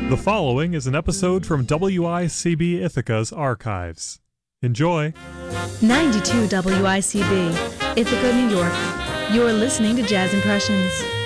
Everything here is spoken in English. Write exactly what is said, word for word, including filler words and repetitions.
The following is an episode from W I C B Ithaca's archives. Enjoy. ninety-two W I C B, Ithaca, New York. You're listening to Jazz Impressions.